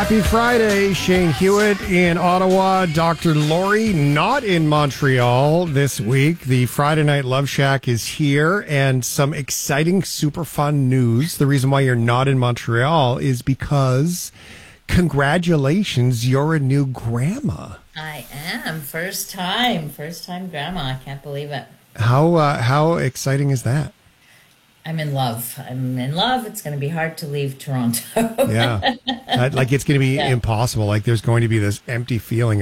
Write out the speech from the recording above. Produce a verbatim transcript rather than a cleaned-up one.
Happy Friday, Shane Hewitt in Ottawa, Doctor Lori not in Montreal this week. The Friday Night Love Shack is here, and some exciting, super fun news. The reason why you're not in Montreal is because, congratulations, you're a new grandma. I am. First time. First time grandma. I can't believe it. How uh, how exciting is that? I'm in love. I'm in love. It's going to be hard to leave Toronto. Yeah. Like, it's going to be Yeah. impossible. Like, there's going to be this empty feeling